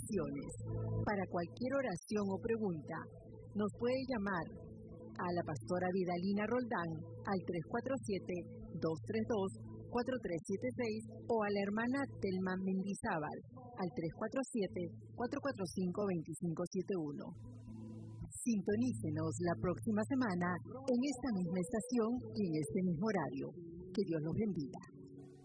bendiciones. Para cualquier oración o pregunta, nos puede llamar a la pastora Vidalina Roldán al 347-232-4376 o a la hermana Telma Mendizábal al 347-445-2571. Sintonícenos la próxima semana en esta misma estación y en este mismo horario. Que Dios los bendiga.